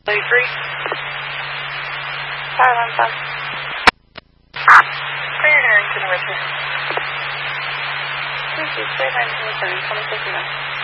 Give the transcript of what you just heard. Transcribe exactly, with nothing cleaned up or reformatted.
three. five one five. Clear Harrington Richard. Thank you. Clear Harrington Richard. twenty-six minutes.